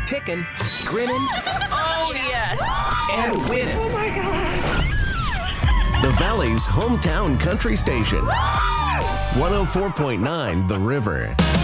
picking, grinning, Oh, yes. and winning. Oh my God. The Valley's hometown country station. 104.9 The River.